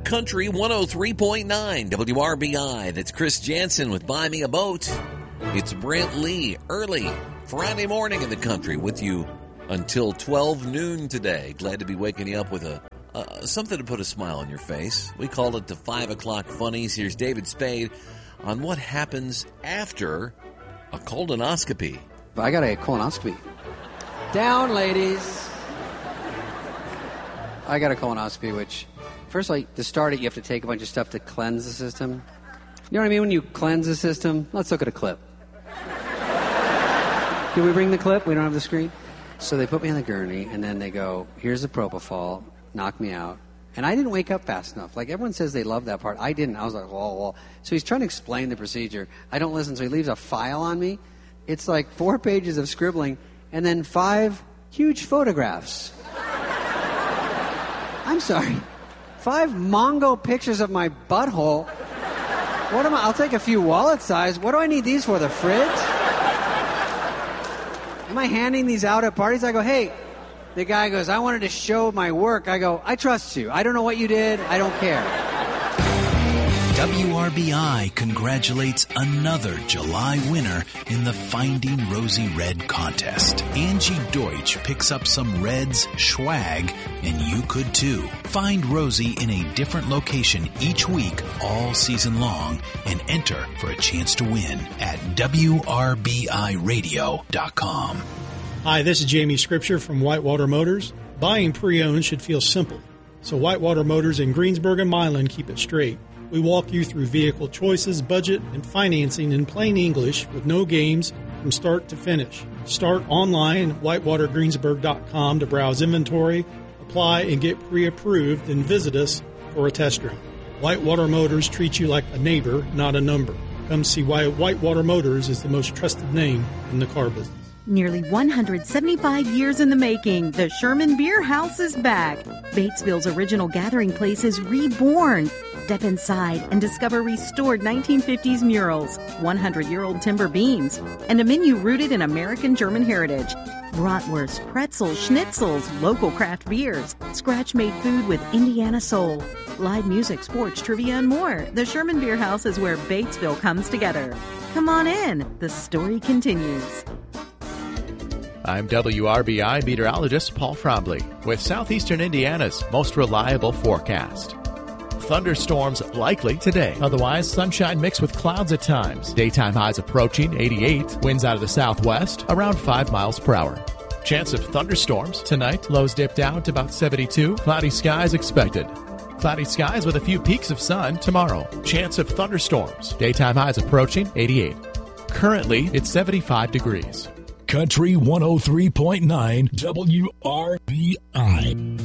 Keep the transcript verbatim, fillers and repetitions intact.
Country one oh three point nine W R B I. That's Chris Jansen with Buy Me a Boat. It's Brent Lee, early Friday morning in the country with you until twelve noon today. Glad to be waking you up with a uh, something to put a smile on your face. We call it the five o'clock funnies. Here's David Spade on what happens after a colonoscopy. I got a colonoscopy. Down, ladies. I got a colonoscopy, which, first, like, to start it, you have to take a bunch of stuff to cleanse the system. You know what I mean? When you cleanse the system, let's look at a clip. Can we bring the clip? We don't have the screen. So they put me on the gurney, and then they go, here's the propofol, knock me out. And I didn't wake up fast enough. Like, everyone says they love that part. I didn't. I was like, whoa, whoa. So he's trying to explain the procedure. I don't listen, so he leaves a file on me. It's like four pages of scribbling, and then five huge photographs. I'm sorry. Five Mongo pictures of my butthole. What am I? I'll take a few wallet size. What do I need these for? The fridge? Am I handing these out at parties? I go, hey. The guy goes, I wanted to show my work. I go, I trust you. I don't know what you did. I don't care. W R B I congratulates another July winner in the Finding Rosie Red contest. Angie Deutsch picks up some Reds swag, and you could too. Find Rosie in a different location each week all season long and enter for a chance to win at W R B I radio dot com. Hi, this is Jamie Scripture from Whitewater Motors. Buying pre-owned should feel simple, so Whitewater Motors in Greensburg and Milan keep it straight. We walk you through vehicle choices, budget, and financing in plain English with no games from start to finish. Start online at whitewater greensburg dot com to browse inventory, apply, and get pre-approved, and visit us for a test drive. Whitewater Motors treats you like a neighbor, not a number. Come see why Whitewater Motors is the most trusted name in the car business. Nearly one hundred seventy-five years in the making, the Sherman Beer House is back. Batesville's original gathering place is reborn. Step inside and discover restored nineteen fifties murals, hundred-year-old timber beams, and a menu rooted in American-German heritage. Bratwurst, pretzels, schnitzels, local craft beers, scratch-made food with Indiana soul, live music, sports, trivia, and more. The Sherman Beer House is where Batesville comes together. Come on in. The story continues. I'm W R B I meteorologist Paul Frombley with Southeastern Indiana's most reliable forecast. Thunderstorms likely today. Otherwise, sunshine mixed with clouds at times. Daytime highs approaching eighty-eight. Winds out of the southwest around five miles per hour. Chance of thunderstorms tonight. Lows dip down to about seventy-two. Cloudy skies expected. Cloudy skies with a few peaks of sun tomorrow. Chance of thunderstorms. Daytime highs approaching eighty-eight. Currently, it's seventy-five degrees. Country one oh three point nine W R B I.